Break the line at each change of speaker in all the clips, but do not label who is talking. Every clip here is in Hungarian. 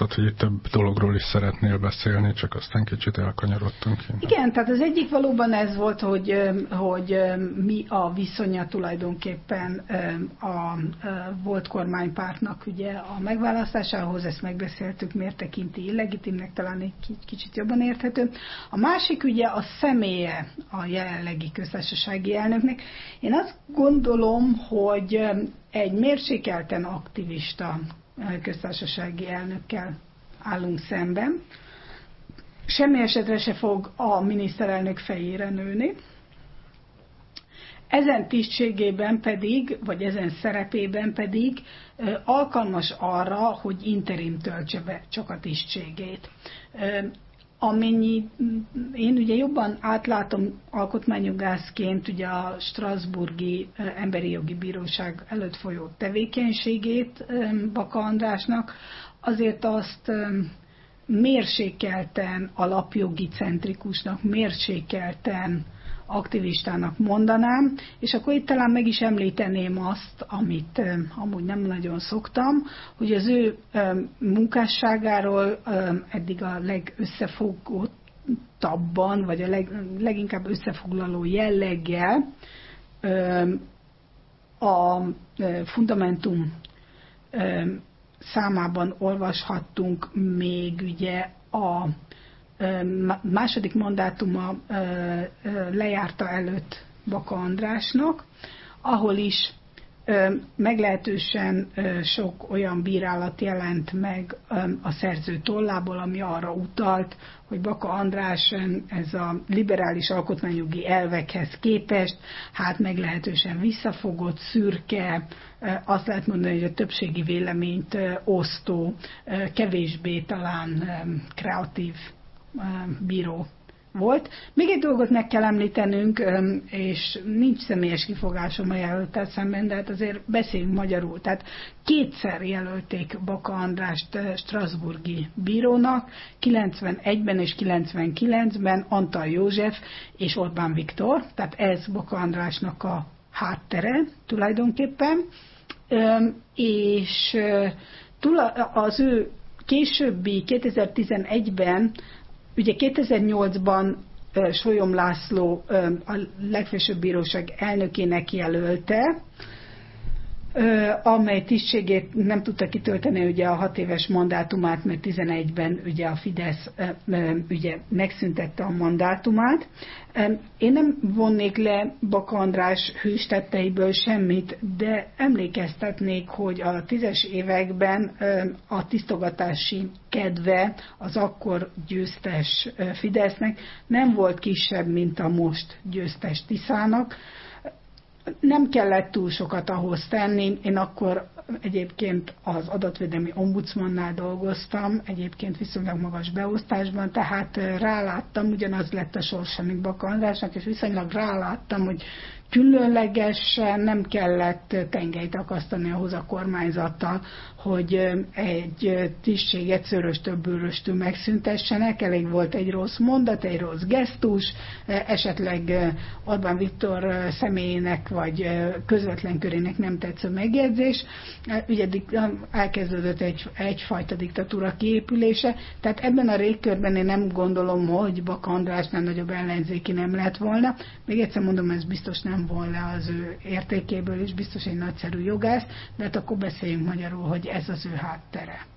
mondtad, hogy itt több dologról is szeretnél beszélni, csak aztán kicsit elkanyarodtunk.
Igen, tehát az egyik valóban ez volt, hogy mi a viszonya tulajdonképpen a volt kormánypártnak ugye a megválasztásához, ezt megbeszéltük, miért tekinti illegitimnek, talán egy kicsit jobban érthető. A másik ugye a személye a jelenlegi köztársasági elnöknek. Én azt gondolom, hogy egy mérsékelten aktivista köztársasági elnökkel állunk szemben. Semmi esetre se fog a miniszterelnök fejére nőni. Ezen tisztségében pedig, vagy ezen szerepében pedig alkalmas arra, hogy interim töltse be csak a tisztségét. Amennyi, én ugye jobban átlátom alkotmányjogászként ugye a Strasbourgi Emberi Jogi Bíróság előtt folyó tevékenységét Baka Andrásnak, azért azt mérsékelten alapjogi centrikusnak, mérsékelten aktivistának mondanám, és akkor itt talán meg is említeném azt, amit amúgy nem nagyon szoktam, hogy az ő munkásságáról eddig a legösszefogottabban, vagy a leginkább összefoglaló jelleggel a Fundamentum számában olvashattunk még ugye a második mandátuma lejárta előtt Baka Andrásnak, ahol is meglehetősen sok olyan bírálat jelent meg a szerző tollából, ami arra utalt, hogy Baka András ez a liberális alkotmányjogi elvekhez képest, hát meglehetősen visszafogott, szürke, azt lehet mondani, hogy a többségi véleményt osztó, kevésbé talán kreatív bíró volt. Még egy dolgot meg kell említenünk, és nincs személyes kifogásom a jelölttel szemben, de hát azért beszéljünk magyarul. Tehát kétszer jelölték Baka Andrást strasbourgi bírónak, 91-ben és 99-ben Antal József és Orbán Viktor, tehát ez Baka Andrásnak a háttere tulajdonképpen, és az ő későbbi 2011-ben, ugye 2008-ban Sólyom László a legfelsőbb bíróság elnökének jelölte, amely tisztségét nem tudta kitölteni ugye a 6 éves mandátumát, mert 11-ben ugye a Fidesz ugye megszüntette a mandátumát. Én nem vonnék le Baka András hőstetteiből semmit, de emlékeztetnék, hogy a 10-es években a tisztogatási kedve az akkor győztes Fidesznek nem volt kisebb, mint a most győztes Tiszának. Nem kellett túl sokat ahhoz tenni. Én akkor egyébként az adatvédelmi ombudsmannál dolgoztam, egyébként viszonylag magas beosztásban, tehát ráláttam, ugyanaz lett a sorsa, mint Baka Andrásnak, és viszonylag ráláttam, hogy különlegesen nem kellett tengelyt akasztani ahhoz a kormányzattal, hogy egy tisztséget szöröstől bőröstől megszüntessenek. Elég volt egy rossz mondat, egy rossz gesztus, esetleg Orbán Viktor személyének vagy közvetlen körének nem tetsző megjegyzés. Ugye elkezdődött egyfajta diktatúra kiépülése, tehát ebben a régkörben én nem gondolom, hogy Baka Andrásnál nagyobb ellenzéki nem lett volna. Még egyszer mondom, ez biztos nem von le az ő értékéből, és biztos egy nagyszerű jogász, de hát akkor beszéljünk magyarul, hogy ez az ő háttere.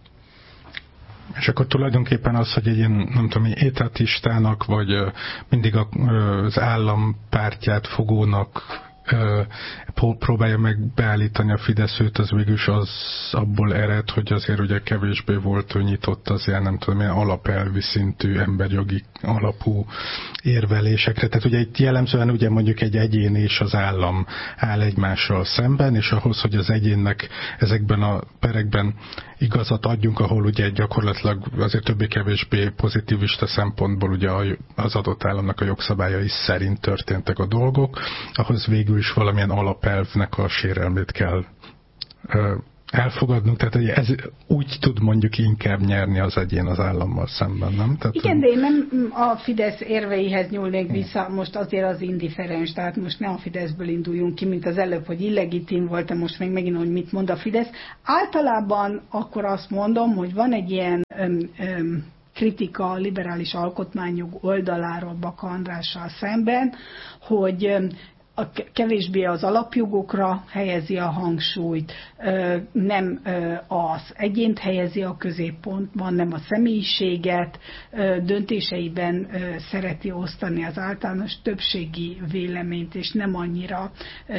És akkor tulajdonképpen az, hogy egy ilyen, nem tudom, étatistának, vagy mindig az állam pártját fogónak próbálja meg beállítani a Fidesz őt, az mégis az abból ered, hogy azért ugye kevésbé volt ő nyitott az ilyen, nem tudom, ilyen alapelvi szintű emberjogi alapú érvelésekre. Tehát ugye itt jellemzően ugye mondjuk egy egyén és az állam áll egymással szemben, és ahhoz, hogy az egyénnek ezekben a perekben igazat adjunk, ahol ugye gyakorlatilag azért többé-kevésbé pozitivista szempontból ugye az adott államnak a jogszabályai szerint történtek a dolgok, ahhoz végül is valamilyen alapelvnek a sérelmét kell elfogadnunk, tehát hogy ez úgy tud mondjuk inkább nyerni az egyén az állammal szemben, nem? Tehát,
igen, de én nem a Fidesz érveihez nyúlnék vissza, most azért az indiferens, tehát most ne a Fideszből induljunk ki, mint az előbb, hogy illegitim volt, most még megint, hogy mit mond a Fidesz. Általában akkor azt mondom, hogy van egy ilyen kritika a liberális alkotmányjog oldaláról Baka Andrással szemben, hogy kevésbé az alapjogokra helyezi a hangsúlyt, nem az egyént helyezi a középpontban, nem a személyiséget, döntéseiben szereti osztani az általános többségi véleményt, és nem annyira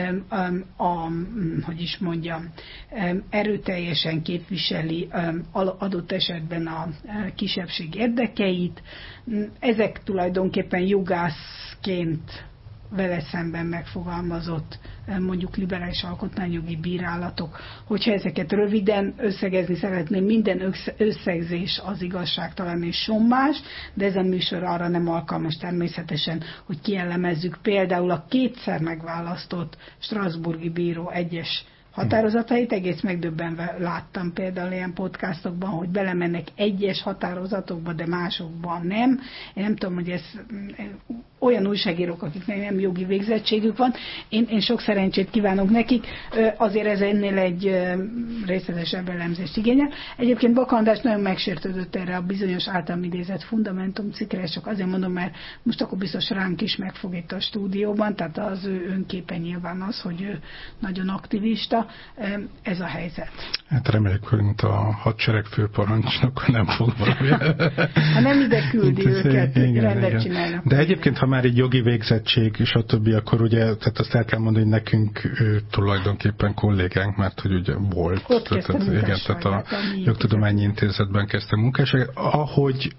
erőteljesen képviseli adott esetben a kisebbség érdekeit. Ezek tulajdonképpen jogászként vele szemben megfogalmazott mondjuk liberális alkotmányjogi bírálatok. Hogyha ezeket röviden összegezni szeretném, minden összegzés az igazságtalan és sommás, de ez a műsor arra nem alkalmas természetesen, hogy kielemezzük például a kétszer megválasztott strasbourgi bíró egyes határozatait. Egész megdöbbenve láttam például ilyen podcastokban, hogy belemennek egyes határozatokba, de másokban nem. Én nem tudom, hogy ez olyan újságírók, akiknek nem jogi végzettségük van. Én sok szerencsét kívánok nekik, azért ez ennél egy részletesebb elemzést igényel. Egyébként Baka András nagyon megsértődött erre a bizonyos általam idézett Fundamentum cikkre, csak azért mondom, mert most akkor biztos ránk is megfog itt a stúdióban, tehát az ő önképe nyilván az, hogy ő nagyon aktivista. Ez a helyzet.
Hát reméljük, hogy mint a hadsereg főparancsnok nem fog valami.
Ha nem ide küldi őket, rendet csinálnak.
De egyébként, ha már egy jogi végzettség és a többi, akkor ugye, tehát azt el kell mondani, hogy nekünk tulajdonképpen kollégánk, mert hogy ugye volt.
Ott kezdte
tehát a Jogtudományi Intézetben kezdte munkásságot. Ahogy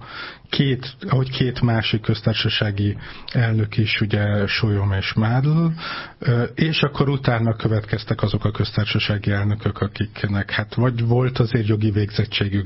két másik köztársasági elnök is, ugye Sólyom és Mádl, és akkor utána következtek azok a köztársasági elnökök, akiknek hát vagy volt azért jogi végzettségük,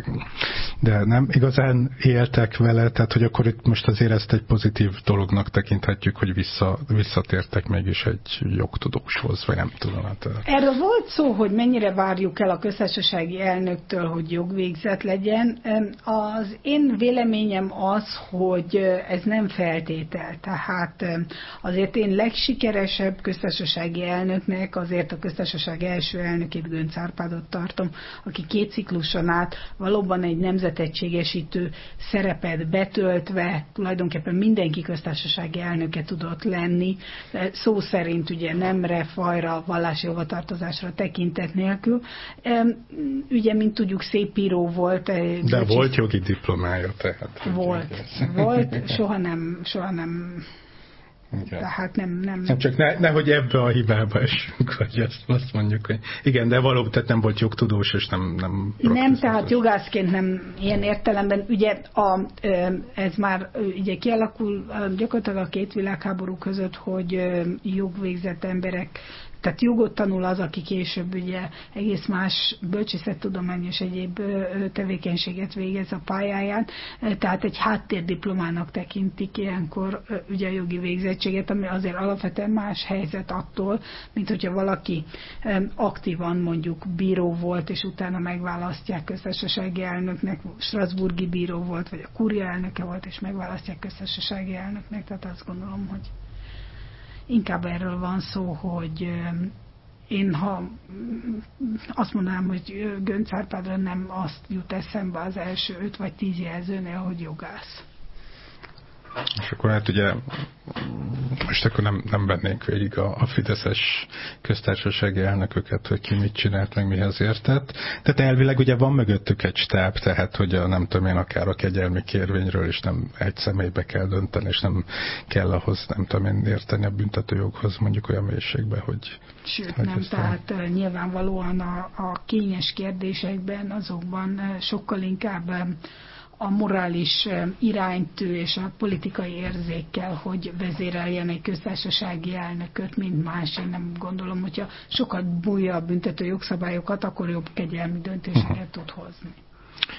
de nem igazán éltek vele, tehát hogy akkor itt most azért ezt egy pozitív dolognak tekinthetjük, hogy visszatértek mégis egy jogtudóshoz, vagy nem tudom. Hát.
Erről volt szó, hogy mennyire várjuk el a köztársasági elnöktől, hogy jogvégzett legyen. Az én véleményem az, hogy ez nem feltétel. Tehát azért én legsikeresebb köztársasági elnöknek azért a köztársaság első elnökét, Göncz Árpádot tartom, aki 2 cikluson át valóban egy nemzetegységesítő szerepet betöltve tulajdonképpen mindenki köztársasági elnöke tudott lenni, szó szerint ugye nemre, fajra, vallási hovatartozásra tekintet nélkül. Ugye, mint tudjuk, szép író volt.
De volt jogi diplomája, tehát.
Volt, soha nem igen. Tehát nem
csak nehogy ebbe a hibába esünk, hogy azt mondjuk, hogy igen, de valóban tehát nem volt jogtudós, és nem
tehát jogászként nem ilyen értelemben. Ugye ez már ugye kialakul gyakorlatilag a 2 világháború között, hogy jogvégzett emberek, tehát jogot tanul az, aki később ugye egész más bölcsészettudomány és egyéb tevékenységet végez a pályáján, tehát egy háttérdiplomának tekintik ilyenkor ugye a jogi végzettséget, ami azért alapvetően más helyzet attól, mint hogyha valaki aktívan mondjuk bíró volt, és utána megválasztják köztársasági elnöknek, strasbourgi bíró volt, vagy a kuria elnöke volt, és megválasztják köztársasági elnöknek, tehát azt gondolom, hogy inkább erről van szó, hogy én ha azt mondanám, hogy Göncz Árpádra nem azt jut eszembe az első 5 vagy 10 jelzőnél, hogy jogász.
És akkor hát ugye most akkor nem vennénk végig a fideszes köztársasági elnököket, hogy ki mit csinált, meg mihez értett. Tehát elvileg ugye van mögöttük egy stáb, tehát hogy nem tudom én, akár a kegyelmi kérvényről is nem egy személybe kell dönteni, és nem kell ahhoz, nem tudom én, érteni a büntetőjoghoz mondjuk olyan mélységbe, hogy...
Sőt, hogy nem, tehát nyilvánvalóan a kényes kérdésekben azokban sokkal inkább a morális iránytű és a politikai érzékkel, hogy vezéreljen egy köztársasági elnököt, mint más. Én nem gondolom, hogyha sokat bújja a büntető jogszabályokat, akkor jobb kegyelmi döntéseket tud hozni.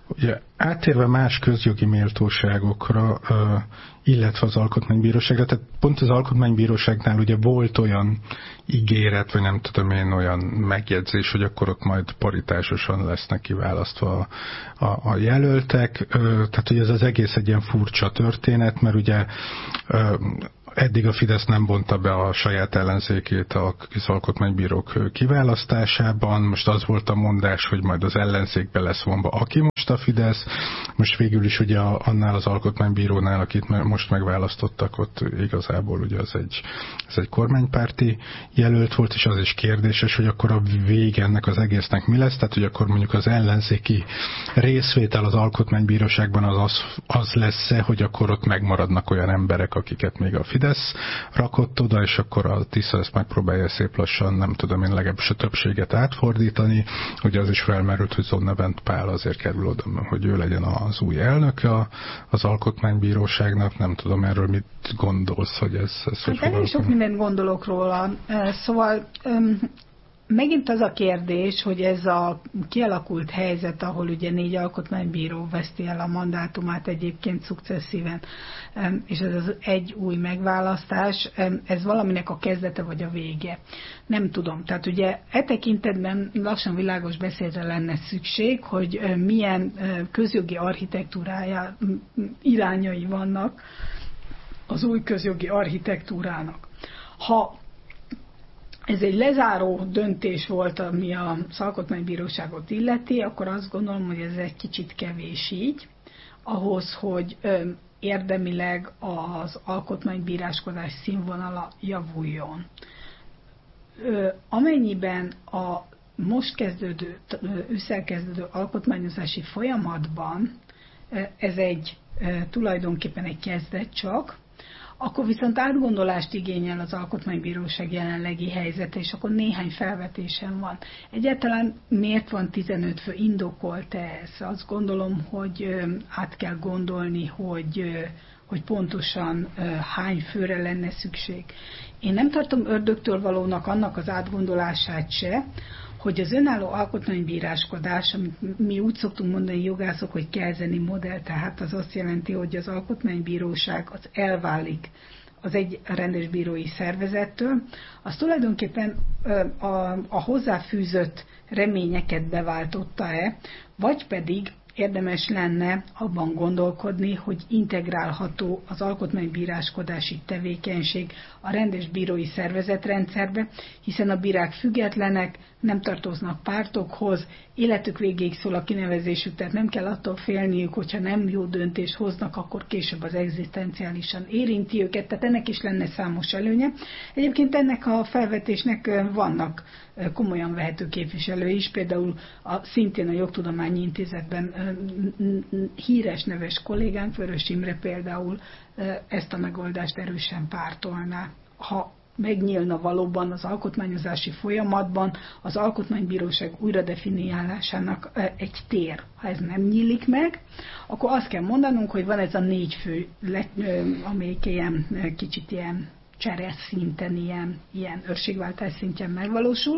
Ugye áttérve más közjogi méltóságokra, illetve az Alkotmánybíróságra, tehát pont az Alkotmánybíróságnál ugye volt olyan ígéret, vagy nem tudom én, olyan megjegyzés, hogy akkor ott majd paritásosan lesznek kiválasztva a jelöltek, tehát hogy ez az egész egy ilyen furcsa történet, mert ugye eddig a Fidesz nem vonta be a saját ellenzékét az alkotmánybírók kiválasztásában. Most az volt a mondás, hogy majd az ellenzékbe lesz vonva, aki most a Fidesz. Most végül is ugye annál az alkotmánybírónál, akit most megválasztottak, ott igazából ugye ez egy kormánypárti jelölt volt, és az is kérdéses, hogy akkor a vége ennek az egésznek mi lesz. Tehát, hogy akkor mondjuk az ellenzéki részvétel az alkotmánybíróságban az lesz-e, hogy akkor ott megmaradnak olyan emberek, akiket még a Fidesz rakott oda, és akkor a Tisza ezt megpróbálja szép lassan, nem tudom én, legalábbis a többséget átfordítani. Ugye az is felmerült, hogy Zonnevent Pál azért kerül oda, hogy ő legyen az új elnöke az Alkotmánybíróságnak. Nem tudom erről mit gondolsz, hogy ez
hát elég sok mindent gondolok róla. Szóval megint az a kérdés, hogy ez a kialakult helyzet, ahol ugye 4 alkotmánybíró veszti el a mandátumát egyébként szukcesszíven, és ez az egy új megválasztás, ez valaminek a kezdete vagy a vége. Nem tudom. Tehát ugye e tekintetben lassan világos beszédre lenne szükség, hogy milyen közjogi architektúrája irányai vannak az új közjogi architektúrának. Ha ez egy lezáró döntés volt, ami az Alkotmánybíróságot illeti, akkor azt gondolom, hogy ez egy kicsit kevés így, ahhoz, hogy érdemileg az alkotmánybíráskodás színvonala javuljon. Amennyiben a most ősszel kezdődő alkotmányozási folyamatban ez tulajdonképpen egy kezdet csak, akkor viszont átgondolást igényel az Alkotmánybíróság jelenlegi helyzete, és akkor néhány felvetésem van. Egyáltalán miért van 15 fő? Indokolt-e ez? Azt gondolom, hogy át kell gondolni, hogy pontosan hány főre lenne szükség. Én nem tartom ördögtől valónak annak az átgondolását se, hogy az önálló alkotmánybíráskodás, amit mi úgy szoktunk mondani jogászok, hogy kelzeni modell, tehát az azt jelenti, hogy az alkotmánybíróság az elválik az egy rendes bírói szervezettől, az tulajdonképpen a hozzáfűzött reményeket beváltotta-e, vagy pedig érdemes lenne abban gondolkodni, hogy integrálható az alkotmánybíráskodási tevékenység a rendes bírói szervezetrendszerbe, hiszen a bírák függetlenek, nem tartoznak pártokhoz, életük végéig szól a kinevezésük, tehát nem kell attól félniük, hogyha nem jó döntést hoznak, akkor később az egzisztenciálisan érinti őket, tehát ennek is lenne számos előnye. Egyébként ennek a felvetésnek vannak komolyan vehető képviselői is, például szintén a Jogtudományi Intézetben híres neves kollégánk, Vörös Imre például ezt a megoldást erősen pártolná. Ha megnyílna valóban az alkotmányozási folyamatban az alkotmánybíróság újra definiálásának egy tér. Ha ez nem nyílik meg, akkor azt kell mondanunk, hogy van ez a 4 fő, amelyik ilyen kicsit ilyen cseresz szinten, ilyen őrségváltás szintjén megvalósul.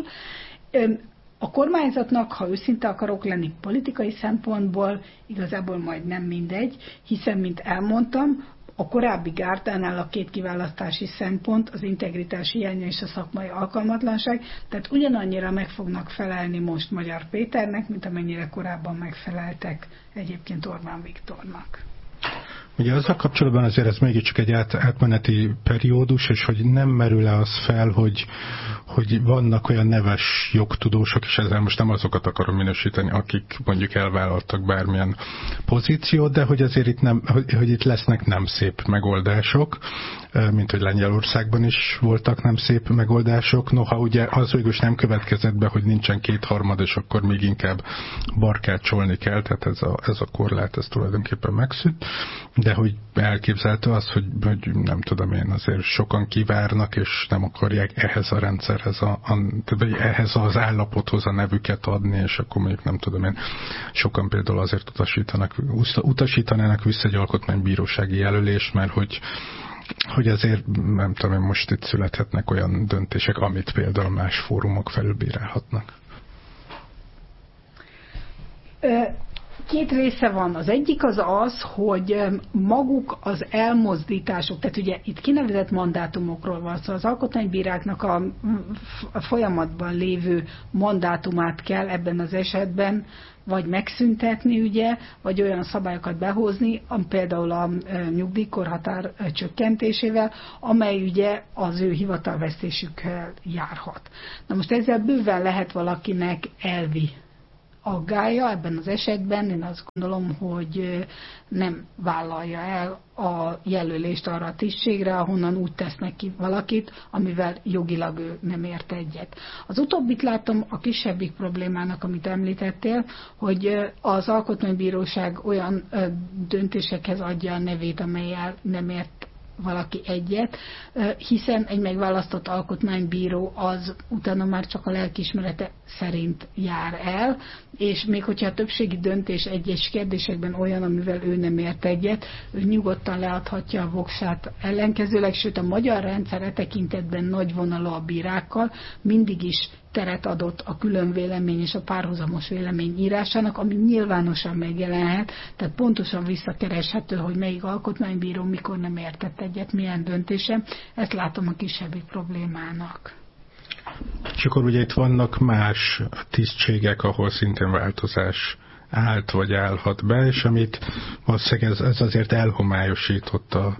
A kormányzatnak, ha őszinte akarok lenni politikai szempontból, igazából majd nem mindegy, hiszen, mint elmondtam, a korábbi gárdánál a 2 kiválasztási szempont, az integritás hiánya és a szakmai alkalmatlanság, tehát ugyanannyira meg fognak felelni most Magyar Péternek, mint amennyire korábban megfeleltek egyébként Orbán Viktornak.
Ugye azzal kapcsolatban azért ez mégiscsak egy átmeneti periódus, és hogy nem merül-e az fel, hogy vannak olyan neves jogtudósok, és ezzel most nem azokat akarom minősíteni, akik mondjuk elvállaltak bármilyen pozíciót, de hogy azért hogy itt lesznek nem szép megoldások, mint hogy Lengyelországban is voltak nem szép megoldások. Noha ugye az végülis nem következett be, hogy nincsen 2/3, és akkor még inkább barkácsolni kell, tehát ez a korlát, ez tulajdonképpen megszűnt. De hogy elképzelhető az, hogy nem tudom én, azért sokan kivárnak, és nem akarják ehhez a rendszerhez, ehhez az állapothoz a nevüket adni, és akkor mondjuk nem tudom én, sokan például azért utasítanának vissza egy alkotmánybírósági jelölést, mert hogy azért nem tudom én, most itt születhetnek olyan döntések, amit például más fórumok felülbírálhatnak.
Két része van. Az egyik az, hogy maguk az elmozdítások, tehát ugye itt kinevezett mandátumokról van szó, szóval az alkotmánybíráknak a folyamatban lévő mandátumát kell ebben az esetben vagy megszüntetni, ugye, vagy olyan szabályokat behozni, például a nyugdíjkorhatár csökkentésével, amely ugye az ő hivatalvesztésükkel járhat. Na most ezzel bőven lehet valakinek elvi aggája ebben az esetben. Én azt gondolom, hogy nem vállalja el a jelölést arra a tisztségre, ahonnan úgy tesznek ki valakit, amivel jogilag ő nem ért egyet. Az utóbbit látom a kisebbik problémának, amit említettél, hogy az Alkotmánybíróság olyan döntésekhez adja a nevét, amellyel nem ért valaki egyet, hiszen egy megválasztott alkotmánybíró az utána már csak a lelkiismerete szerint jár el, és még hogyha a többségi döntés egyes kérdésekben olyan, amivel ő nem ért egyet, ő nyugodtan leadhatja a voksát ellenkezőleg, sőt a magyar rendszer tekintetben nagyvonalú a bírákkal mindig is teret adott a külön vélemény és a párhuzamos vélemény írásának, ami nyilvánosan megjelenhet, tehát pontosan visszakereshető, hogy melyik alkotmánybíró mikor nem értett egyet, milyen döntése. Ezt látom a kisebbik problémának.
És akkor ugye itt vannak más tisztségek, ahol szintén változás állt vagy állhat be, és amit valószínűleg ez azért elhomályosított a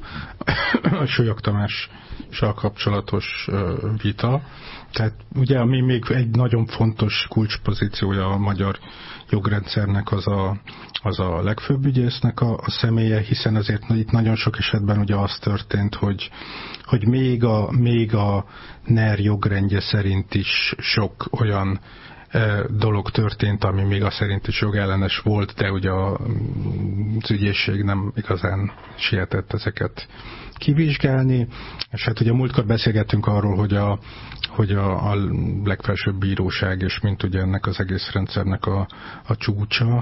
Sólyog Tamással kapcsolatos vita. Tehát ugye, ami még egy nagyon fontos kulcspozíciója a magyar jogrendszernek az a legfőbb ügyésznek a személye, hiszen azért itt nagyon sok esetben ugye az történt, hogy még a NER jogrendje szerint is sok olyan dolog történt, ami még a szerint is jogellenes volt, de ugye az ügyészség nem igazán sietett ezeket kivizsgálni, és hát ugye múltkor beszélgettünk arról, hogy a legfelsőbb bíróság, és mint ugye ennek az egész rendszernek a csúcsa,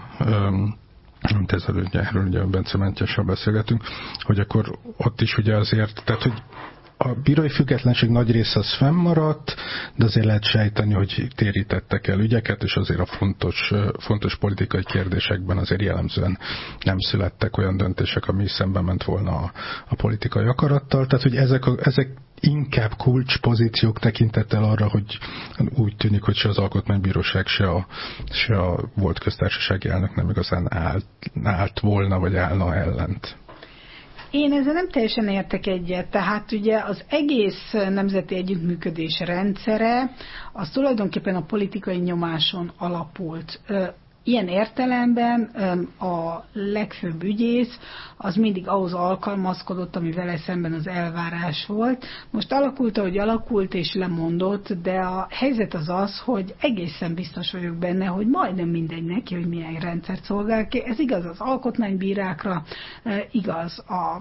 mint erről ugye Bence Mátyással beszélgetünk, hogy akkor ott is ugye azért, tehát hogy a bírói függetlenség nagy része az fennmaradt, de azért lehet sejteni, hogy térítettek el ügyeket, és azért a fontos politikai kérdésekben azért jellemzően nem születtek olyan döntések, ami szembe ment volna a politikai akarattal. Tehát, hogy ezek inkább kulcspozíciók tekintettel arra, hogy úgy tűnik, hogy se az Alkotmánybíróság, se a volt köztársasági elnök nem igazán állt volna, vagy állna ellent.
Én ezzel nem teljesen értek egyet, tehát ugye az egész nemzeti együttműködés rendszere az tulajdonképpen a politikai nyomáson alapult. Ilyen értelemben a legfőbb ügyész az mindig ahhoz alkalmazkodott, ami vele szemben az elvárás volt. Most alakult, ahogy alakult, és lemondott, de a helyzet az, hogy egészen biztos vagyok benne, hogy majdnem mindegy neki, hogy milyen rendszert szolgál ki. Ez igaz az alkotmánybírákra, igaz a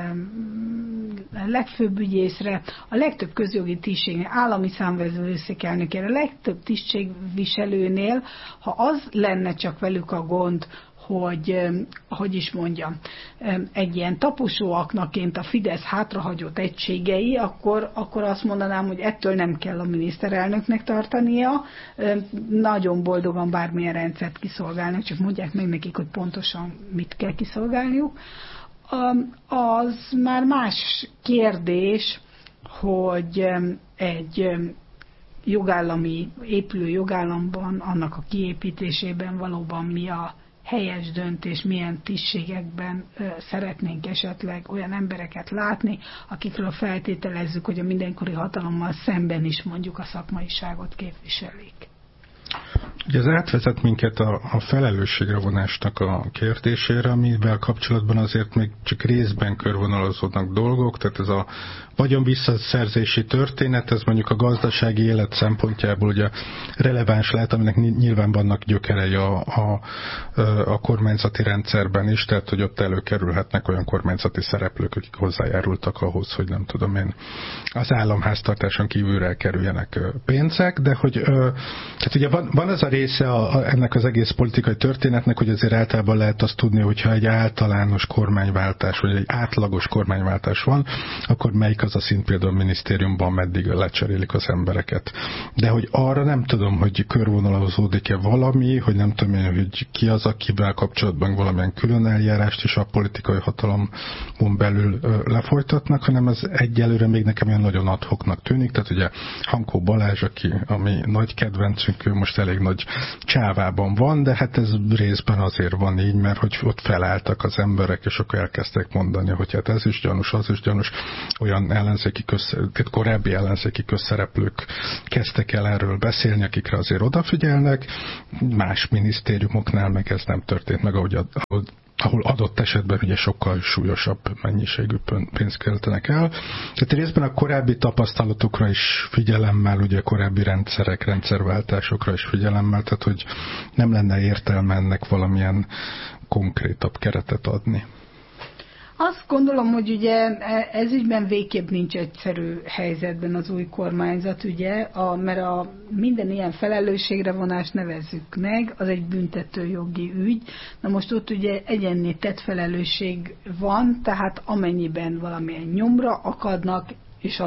legfőbb ügyészre, a legtöbb közjogi tisztségnél, állami számvevőszék elnökére, a legtöbb tisztségviselőnél, ha az lenne csak velük a gond, hogy is mondjam, egy ilyen taposóaknaként a Fidesz hátrahagyott egységei, akkor azt mondanám, hogy ettől nem kell a miniszterelnöknek tartania, nagyon boldogan bármilyen rendszert kiszolgálnak, csak mondják meg nekik, hogy pontosan mit kell kiszolgálniuk. Az már más kérdés, hogy egy épülő jogállamban, annak a kiépítésében valóban mi a helyes döntés, milyen tisztségekben szeretnénk esetleg olyan embereket látni, akikről feltételezzük, hogy a mindenkori hatalommal szemben is mondjuk a szakmaiságot képviselik.
Ugye ez átvezet minket a felelősségre vonásnak a kérdésére, amivel kapcsolatban azért még csak részben körvonalazódnak dolgok, tehát ez a vagyon visszaszerzési történet, ez mondjuk a gazdasági élet szempontjából ugye releváns lehet, aminek nyilván vannak gyökerei a kormányzati rendszerben is, tehát hogy ott előkerülhetnek olyan kormányzati szereplők, akik hozzájárultak ahhoz, hogy nem tudom én, az államháztartáson kívülre kerüljenek pénzek, de hogy tehát ugye van az a része ennek az egész politikai történetnek, hogy azért általában lehet azt tudni, hogyha egy általános kormányváltás, vagy egy átlagos kormányváltás van, akkor melyik az a szint például a minisztériumban, meddig lecserélik az embereket. De hogy arra nem tudom, hogy körvonalazódik-e valami, hogy nem tudom én, hogy ki az, akivel kapcsolatban valamilyen külön eljárást is a politikai hatalomon belül lefolytatnak, hanem az egyelőre még nekem olyan nagyon ad-hocnak tűnik. Tehát ugye Hankó Balázs, ami nagy kedvencünk, ő most elég nagy csávában van, de hát ez részben azért van így, mert hogy ott felálltak az emberek, és akkor elkezdtek mondani, hogy hát ez is gyanús, az is gyanús. Olyan korábbi ellenzéki közszereplők kezdtek el erről beszélni, akikre azért odafigyelnek, más minisztériumoknál meg ez nem történt meg, ahol adott esetben ugye sokkal súlyosabb mennyiségű pénzt költenek el. Tehát részben a korábbi tapasztalatokra is figyelemmel, ugye korábbi rendszerváltásokra is figyelemmel, tehát hogy nem lenne értelme ennek valamilyen konkrétabb keretet adni.
Azt gondolom, hogy ugye ez ügyben végképp nincs egyszerű helyzetben az új kormányzat, ugye, mert minden ilyen felelősségre vonást nevezzük meg, az egy büntetőjogi ügy. Na most ott ugye egyenné tett felelősség van, tehát amennyiben valamilyen nyomra akadnak, és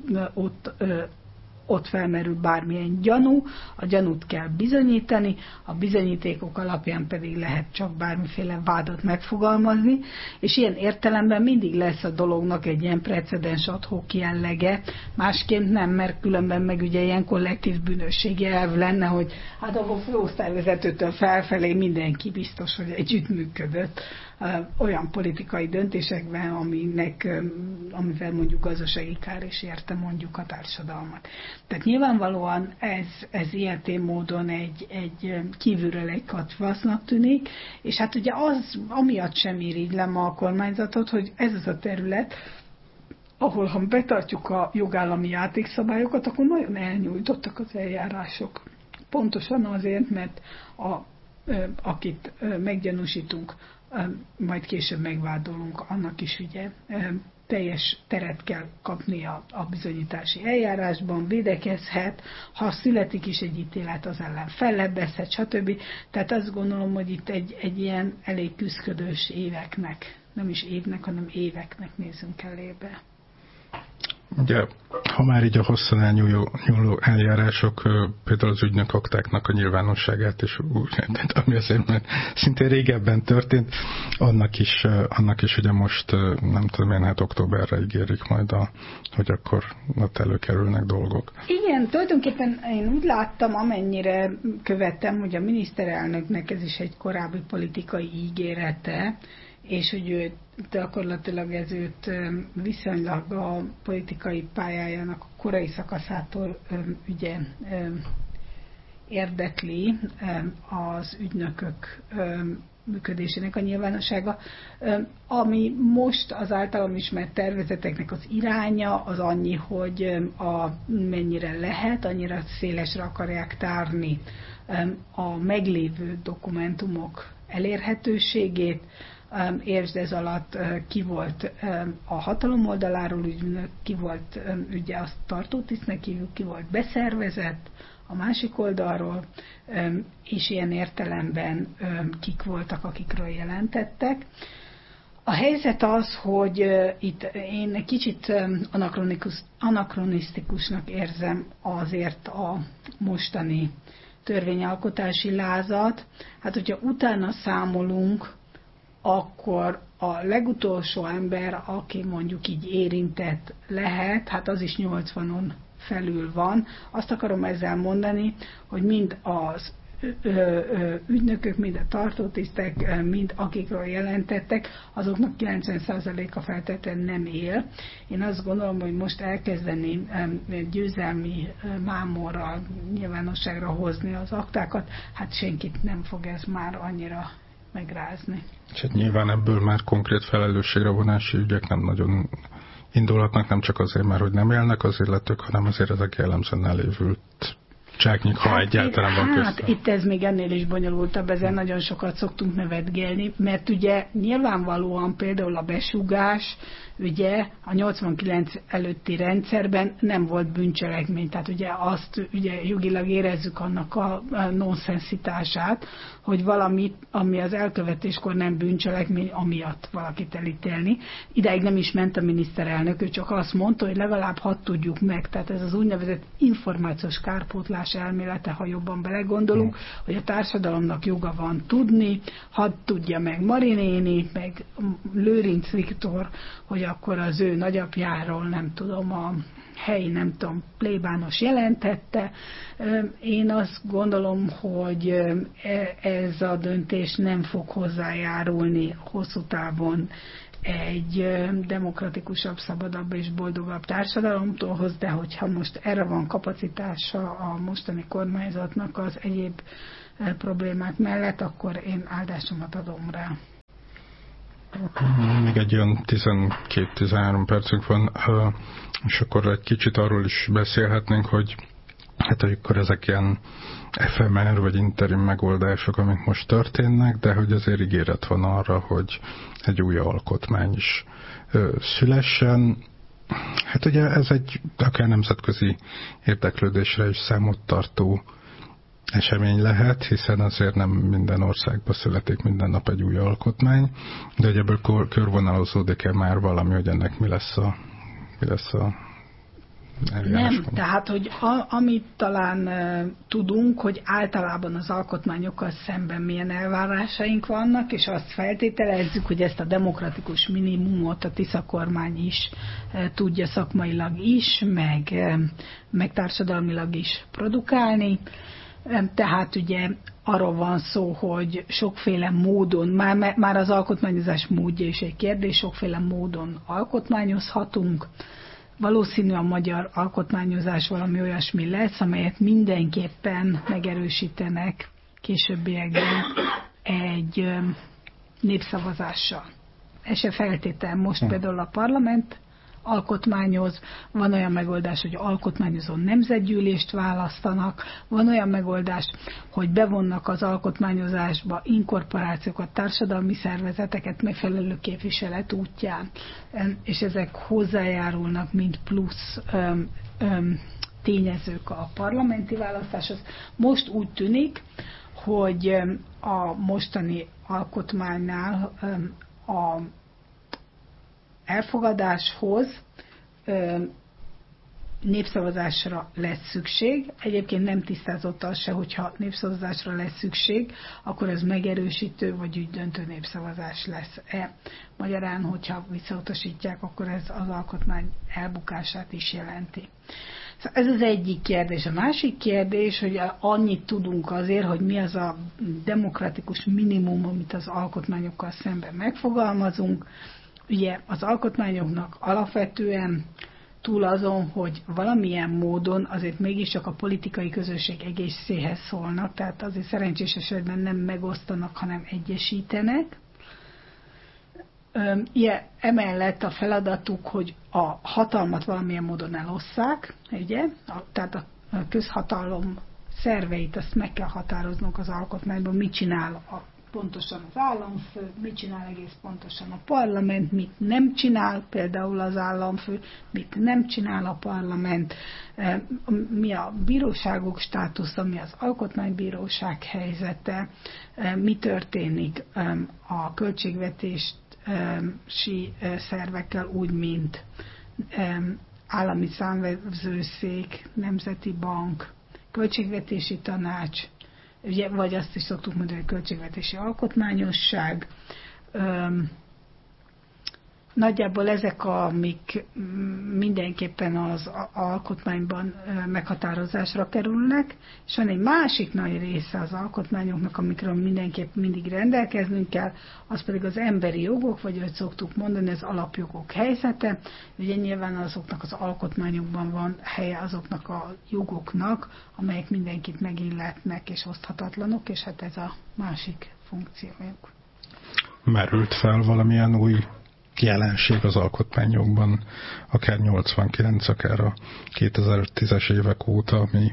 ott felmerül bármilyen gyanú, a gyanút kell bizonyítani, a bizonyítékok alapján pedig lehet csak bármiféle vádat megfogalmazni, és ilyen értelemben mindig lesz a dolognak egy ilyen precedens ad hoc jellege, másként nem, mert különben meg ugye ilyen kollektív bűnösségi elv lenne, hogy hát a főosztályvezetőtől felfelé mindenki biztos, hogy együttműködött olyan politikai döntésekben, amivel mondjuk gazdasági kár is érte mondjuk a társadalmat. Tehát nyilvánvalóan ez ilyetén módon egy kívülről egy katvasznak tűnik, és hát ugye az amiatt sem irigylem a kormányzatot, hogy ez az a terület, ahol ha betartjuk a jogállami játékszabályokat, akkor nagyon elnyújtottak az eljárások. Pontosan azért, mert akit meggyanúsítunk, majd később megvádolunk, annak is ugye teljes teret kell kapnia a bizonyítási eljárásban, védekezhet, ha születik is egy ítélet, az ellen fellebbezhet, stb. Tehát azt gondolom, hogy itt egy ilyen elég küszködős éveknek, nem is évnek, hanem éveknek nézünk elébe.
Ugye, ha már így a hosszan elnyúló eljárások, például az ügynökaktáknak a nyilvánosságát, és ami azért már szintén régebben történt, annak is ugye most, nem tudom én, hát októberre ígérik majd, hogy akkor ott előkerülnek dolgok.
Igen, tulajdonképpen én úgy láttam, amennyire követtem, hogy a miniszterelnöknek ez is egy korábbi politikai ígérete, és hogy ő gyakorlatilag ez őt viszonylag a politikai pályájának a korai szakaszától ugye érdekli az ügynökök működésének a nyilvánossága, ami most az általam ismert tervezeteknek az iránya az annyi, hogy mennyire lehet, annyira szélesre akarják tárni a meglévő dokumentumok elérhetőségét. Értsd ez alatt ki volt a hatalom oldaláról ügynök, ki volt ugye azt tartótisztnek hívjuk, ki volt beszervezett a másik oldalról, és ilyen értelemben kik voltak, akikről jelentettek. A helyzet az, hogy itt én kicsit anakronisztikusnak érzem azért a mostani törvényalkotási lázat. Hát, hogyha utána számolunk, akkor a legutolsó ember, aki mondjuk így érintett lehet, hát az is 80-on felül van. Azt akarom ezzel mondani, hogy mind az ügynökök, mind a tartótisztek, mind akikről jelentettek, azoknak 90%-a feltétlenül nem él. Én azt gondolom, hogy most elkezdeni győzelmi mámorral nyilvánosságra hozni az aktákat, hát senkit nem fog ez már annyira megrázni.
És hát nyilván ebből már konkrét felelősségre vonási ügyek nem nagyon indulhatnak, nem csak azért, mert hogy nem élnek az illetők, hanem azért ezek jellemzően elévült zsáknyik, ha egyáltalán van köztem.
Hát itt ez még ennél is bonyolultabb, ezen nagyon sokat szoktunk nevetgélni, mert ugye nyilvánvalóan például a besugás, ugye a 89 előtti rendszerben nem volt bűncselekmény, tehát ugye azt ugye jogilag érezzük annak a nonszenzitását, hogy valamit, ami az elkövetéskor nem bűncselekmény, amiatt valakit elítélni. Ideig nem is ment a miniszterelnök, ő csak azt mondta, hogy legalább hadd tudjuk meg, tehát ez az úgynevezett információs kárpótlás elmélete, ha jobban belegondolunk, hogy a társadalomnak joga van tudni, hadd tudja meg Marinéni, meg Lőrinc Viktor, hogy akkor az ő nagyapjáról, nem tudom, a helyi, nem tudom, plébános jelentette. Én azt gondolom, hogy ez a döntés nem fog hozzájárulni hosszú távon egy demokratikusabb, szabadabb és boldogabb társadalomtól, de hogyha most erre van kapacitása a mostani kormányzatnak az egyéb problémák mellett, akkor én áldásomat adom rá.
Még egy olyan 12-13 percünk van, és akkor egy kicsit arról is beszélhetnénk, hogy hát akkor ezek ilyen efemer vagy interim megoldások, amik most történnek, de hogy azért ígéret van arra, hogy egy új alkotmány is szülessen. Hát ugye ez egy akár nemzetközi érdeklődésre is számot tartó esemény lehet, hiszen azért nem minden országban születik minden nap egy új alkotmány, de hogy ebből körvonalazódik-e már valami, hogy ennek mi lesz a
nem, tehát, hogy amit talán tudunk, hogy általában az alkotmányokkal szemben milyen elvárásaink vannak, és azt feltételezzük, hogy ezt a demokratikus minimumot a Tisza kormány is tudja szakmailag is, meg társadalmilag is produkálni. Tehát ugye arról van szó, hogy sokféle módon, már az alkotmányozás módja is egy kérdés, sokféle módon alkotmányozhatunk. Valószínű a magyar alkotmányozás valami olyasmi lesz, amelyet mindenképpen megerősítenek későbbiekben egy népszavazással. Ez se feltétel. Most például a parlament alkotmányoz, van olyan megoldás, hogy alkotmányozó nemzetgyűlést választanak, van olyan megoldás, hogy bevonnak az alkotmányozásba inkorporációkat, társadalmi szervezeteket megfelelő képviselet útján, és ezek hozzájárulnak, mint plusz tényezők a parlamenti választáshoz. Most úgy tűnik, hogy a mostani alkotmánynál a elfogadáshoz népszavazásra lesz szükség. Egyébként nem tisztázott az se, hogyha népszavazásra lesz szükség, akkor ez megerősítő vagy ügydöntő népszavazás lesz-e. Magyarán, hogyha visszautasítják, akkor ez az alkotmány elbukását is jelenti. Szóval ez az egyik kérdés. A másik kérdés, hogy annyit tudunk azért, hogy mi az a demokratikus minimum, amit az alkotmányokkal szemben megfogalmazunk. Ugye az alkotmányoknak alapvetően túl azon, hogy valamilyen módon azért mégiscsak a politikai közösség egészéhez szólnak, tehát azért szerencsés esetben nem megosztanak, hanem egyesítenek. Emellett a feladatuk, hogy a hatalmat valamilyen módon elosszák, ugye? Tehát a közhatalom szerveit azt meg kell határoznunk az alkotmányban, mit csinál pontosan az államfő, mit csinál egész pontosan a parlament, mit nem csinál például az államfő, mit nem csinál a parlament, mi a bíróságok státusza, mi az alkotmánybíróság helyzete, mi történik a költségvetési szervekkel úgy, mint állami számvevőszék, nemzeti bank, költségvetési tanács, ugye, vagy azt is szoktuk mondani, hogy költségvetési alkotmányosság. Nagyjából ezek, amik mindenképpen az alkotmányban meghatározásra kerülnek, és van egy másik nagy része az alkotmányoknak, amikről mindenképp mindig rendelkeznünk kell, az pedig az emberi jogok, vagy ahogy szoktuk mondani, az alapjogok helyzete. Ugye nyilván azoknak az alkotmányokban van helye azoknak a jogoknak, amelyek mindenkit megilletnek és oszthatatlanok, és hát ez a másik funkciójuk.
Merült fel valamilyen új jelenség az alkotmányokban, akár 89, akár a 2010-es évek óta, ami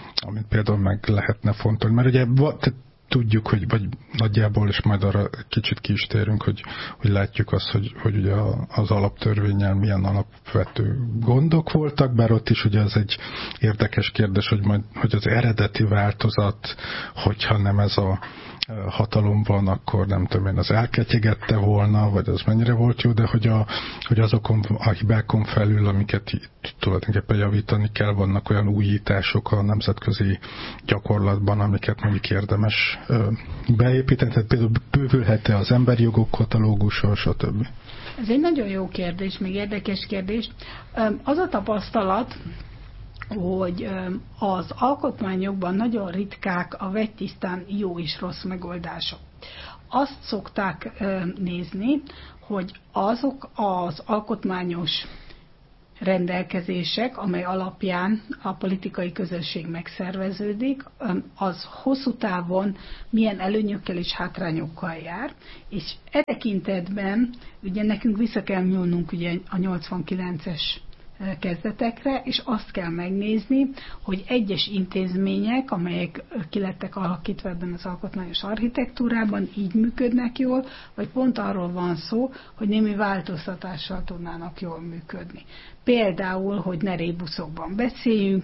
amit például meg lehetne fontolni. Mert ugye tudjuk, hogy vagy nagyjából, és majd arra kicsit ki is térünk, hogy látjuk azt, hogy ugye az alaptörvénnyel milyen alapvető gondok voltak, bár ott is ugye az egy érdekes kérdés, hogy az eredeti változat, hogyha nem ez a hatalom van, akkor nem tudom én, az elketyegette volna, vagy az mennyire volt jó, de hogy azokon a hibákon felül, amiket tulajdonképpen javítani kell, vannak olyan újítások a nemzetközi gyakorlatban, amiket mondjuk érdemes beépíteni, tehát például bővülhet-e az emberi jogok katalógusa, stb.
Ez egy nagyon jó kérdés, még érdekes kérdés. Az a tapasztalat, hogy az alkotmányokban nagyon ritkák a vegytisztán jó és rossz megoldások. Azt szokták nézni, hogy azok az alkotmányos rendelkezések, amely alapján a politikai közösség megszerveződik, az hosszú távon milyen előnyökkel és hátrányokkal jár, és e tekintetben ugye nekünk vissza kell nyúlnunk ugye a 89-es kezdetekre, és azt kell megnézni, hogy egyes intézmények, amelyek ki lettek alakítva ebben az alkotmányos architektúrában, így működnek jól, vagy pont arról van szó, hogy némi változtatással tudnának jól működni. Például, hogy ne rébuszokban beszéljünk,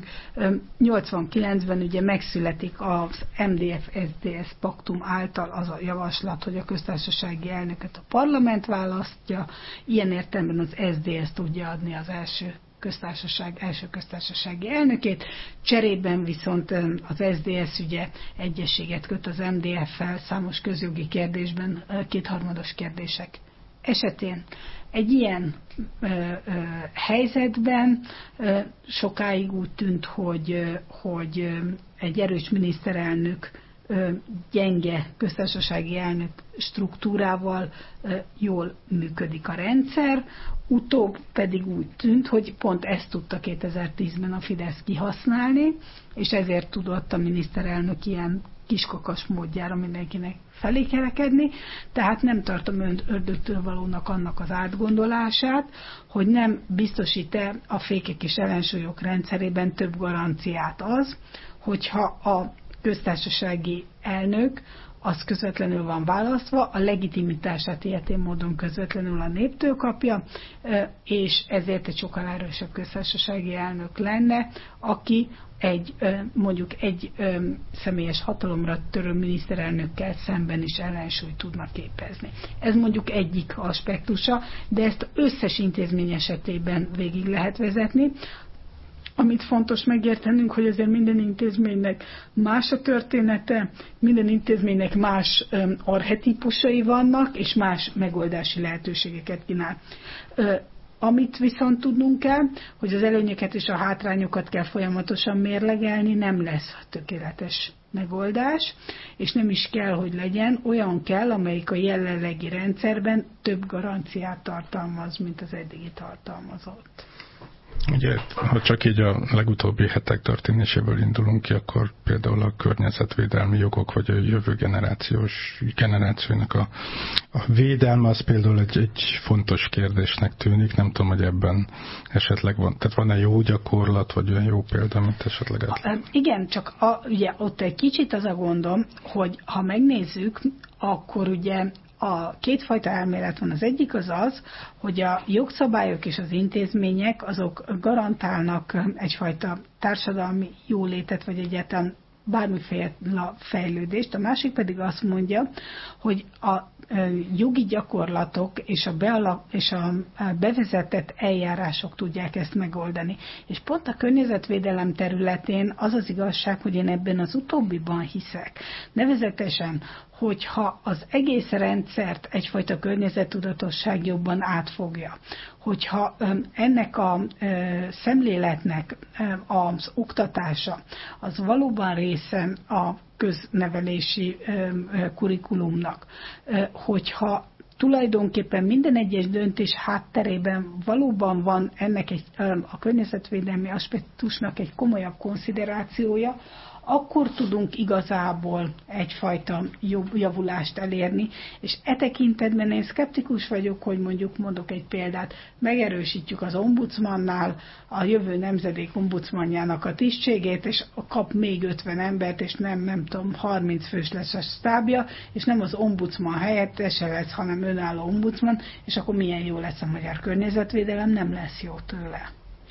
89-ben ugye megszületik az MDF-SZDSZ paktum által az a javaslat, hogy a köztársasági elnököt a parlament választja, ilyen értelemben az SZDSZ tudja adni az első köztársasági elnökét, cserében viszont az SZDSZ ugye egyességet köt az MDF-fel számos közjogi kérdésben, kétharmados kérdések esetén. Egy ilyen helyzetben sokáig úgy tűnt, hogy egy erős miniszterelnök gyenge köztársasági elnök struktúrával jól működik a rendszer, utóbb pedig úgy tűnt, hogy pont ezt tudta 2010-ben a Fidesz kihasználni, és ezért tudott a miniszterelnök ilyen kiskakas módjára mindenkinek felé kerekedni, tehát nem tartom ördögtől valónak annak az átgondolását, hogy nem biztosít-e a fékek és ellensúlyok rendszerében több garanciát az, hogyha a köztársasági elnök az közvetlenül van választva, a legitimitását ilyetén módon közvetlenül a néptől kapja, és ezért egy sokkal erősebb köztársasági elnök lenne, aki mondjuk egy személyes hatalomra törő miniszterelnökkel szemben is ellensúlyt tudna képezni. Ez mondjuk egyik aspektusa, de ezt összes intézmény esetében végig lehet vezetni. Amit fontos megértenünk, hogy azért minden intézménynek más a története, minden intézménynek más archetípusai vannak, és más megoldási lehetőségeket kínál. Amit viszont tudnunk kell, hogy az előnyöket és a hátrányokat kell folyamatosan mérlegelni, nem lesz tökéletes megoldás, és nem is kell, hogy legyen, olyan kell, amelyik a jelenlegi rendszerben több garanciát tartalmaz, mint az eddigi tartalmazott.
Ugye, ha csak így a legutóbbi hetek történéséből indulunk ki, akkor például a környezetvédelmi jogok, vagy a jövő generációnak a védelme, az például egy fontos kérdésnek tűnik. Nem tudom, hogy ebben esetleg van. Tehát van-e jó gyakorlat, vagy olyan jó példa, mint esetleg
igen, csak ugye ott egy kicsit az a gondom, hogy ha megnézzük, akkor ugye a kétfajta elmélet van. Az egyik az, hogy a jogszabályok és az intézmények azok garantálnak egyfajta társadalmi jólétet, vagy egyáltalán bármiféle fejlődést. A másik pedig azt mondja, hogy a jogi gyakorlatok és a bevezetett eljárások tudják ezt megoldani. És pont a környezetvédelem területén az az igazság, hogy én ebben az utóbbiban hiszek. Nevezetesen, hogyha az egész rendszert egyfajta környezettudatosság jobban átfogja, hogyha ennek a szemléletnek az oktatása az valóban része a köznevelési kurikulumnak, hogyha tulajdonképpen minden egyes döntés hátterében valóban van ennek a környezetvédelmi aspektusnak egy komolyabb konsziderációja, akkor tudunk igazából egyfajta javulást elérni, és e tekintetben én szkeptikus vagyok, hogy mondok egy példát, megerősítjük az ombudsmannál a jövő nemzedék ombudsmanjának a tisztségét, és kap még 50 embert, és nem tudom, 30 fős lesz a stábja, és nem az ombudsman helyettese lesz, hanem önálló ombudsman, és akkor milyen jó lesz a magyar környezetvédelem, nem lesz jó tőle.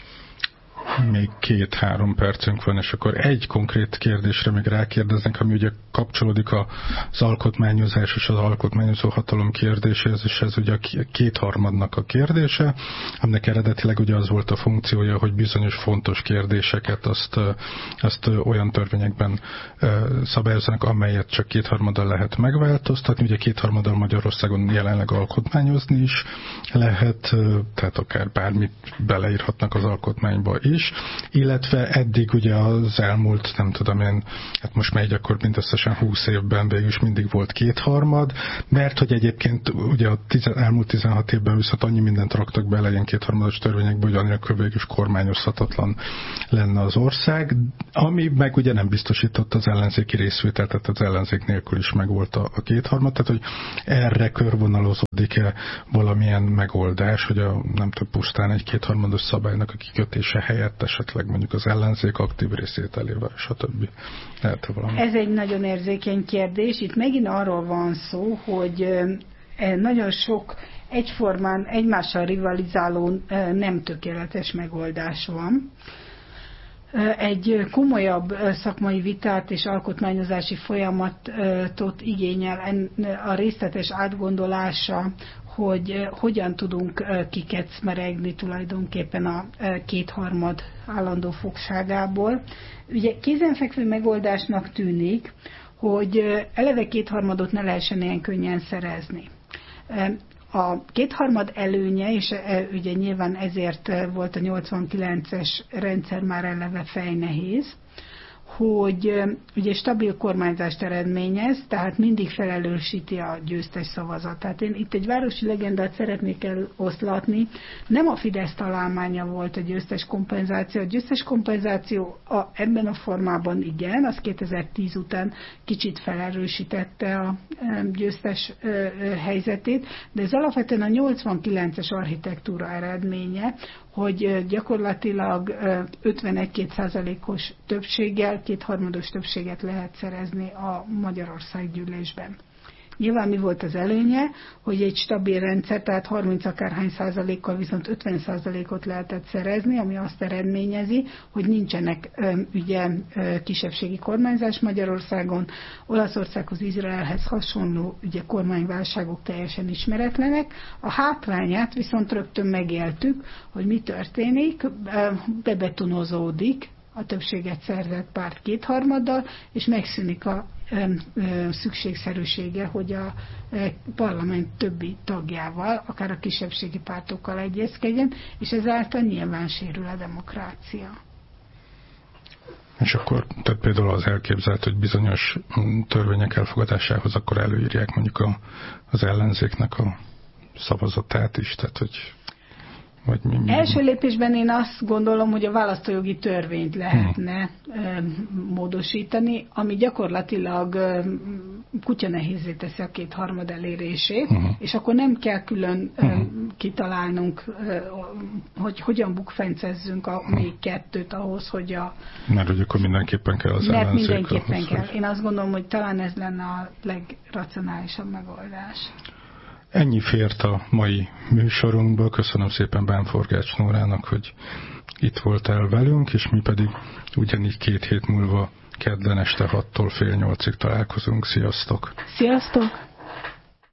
Még 2-3 percünk van, és akkor egy konkrét kérdésre még rákérdeznek, ami ugye kapcsolódik az alkotmányozás és az alkotmányozó hatalom kérdéséhez, és ez ugye a kétharmadnak a kérdése, aminek eredetileg ugye az volt a funkciója, hogy bizonyos fontos kérdéseket azt olyan törvényekben szabályozzanak, amelyet csak kétharmaddal lehet megváltoztatni. Ugye kétharmaddal Magyarországon jelenleg alkotmányozni is lehet, tehát akár bármit beleírhatnak az alkotmányba is, illetve eddig ugye az elmúlt, nem tudom én, hát most megy akkor mindösszesen 20 évben végül is mindig volt kétharmad, mert hogy egyébként ugye a elmúlt 16 évben viszont annyi mindent raktak bele ilyen kétharmados törvényekbe, hogy annyira végül is kormányozhatatlan lenne az ország, ami meg ugye nem biztosított az ellenzéki részvételt, tehát az ellenzék nélkül is megvolt a kétharmad, tehát hogy erre körvonalazódik-e valamilyen megoldás, hogy nem tudom, pusztán egy kétharmados szabálynak a kikötése helyett esetleg mondjuk az ellenzék aktív részvételével, stb. Lehet valami.
Ez egy nagyon érzékeny kérdés. Itt megint arról van szó, hogy nagyon sok egyformán egymással rivalizáló nem tökéletes megoldás van. Egy komolyabb szakmai vitát és alkotmányozási folyamatot igényel a részletes átgondolása, hogy hogyan tudunk kikecmeregni tulajdonképpen a kétharmad állandó fogságából. Ugye kézenfekvő megoldásnak tűnik, hogy eleve kétharmadot ne lehessen ilyen könnyen szerezni. A kétharmad előnye, és ugye nyilván ezért volt a 89-es rendszer már eleve fejnehéz, hogy ugye stabil kormányzást eredményez, tehát mindig felelősíti a győztes szavazatát. Én itt egy városi legendát szeretnék eloszlatni. Nem a Fidesz találmánya volt a győztes kompenzáció. A győztes kompenzáció ebben a formában igen, az 2010 után kicsit felerősítette a győztes helyzetét, de ez alapvetően a 89-es architektúra eredménye, hogy gyakorlatilag 51-2%-os többséggel, kétharmados többséget lehet szerezni a Magyarország gyűlésben. Nyilván mi volt az előnye, hogy egy stabil rendszer, tehát 30 akárhány százalékkal viszont 50%-ot lehetett szerezni, ami azt eredményezi, hogy nincsenek ugye kisebbségi kormányzás Magyarországon, Olaszországhoz, Izraelhez hasonló ugye kormányválságok teljesen ismeretlenek. A hátrányát viszont rögtön megéltük, hogy mi történik, bebetonozódik a többséget szerzett párt kétharmaddal, és megszűnik a szükségszerűsége, hogy a parlament többi tagjával, akár a kisebbségi pártokkal egyezkedjen, és ezáltal nyilván sérül a demokrácia.
És akkor tehát például az elképzelt, hogy bizonyos törvények elfogadásához akkor előírják mondjuk az ellenzéknek a szavazatát is, tehát hogy
Első lépésben én azt gondolom, hogy a választójogi törvényt lehetne módosítani, ami gyakorlatilag kutyanehézzé teszi a kétharmad elérését, és akkor nem kell külön kitalálnunk, hogy hogyan bukfencezzünk a még kettőt ahhoz, hogy
Mert hogy akkor mindenképpen kell az
ellenzék. Mindenképpen kell. Én azt gondolom, hogy talán ez lenne a legracionálisabb megoldás.
Ennyi fért a mai műsorunkból. Köszönöm szépen Bánforgács Nórának, hogy itt voltál velünk, és mi pedig ugyanígy 2 hét múlva kedden este 6-tól fél 8-ig találkozunk. Sziasztok!
Sziasztok!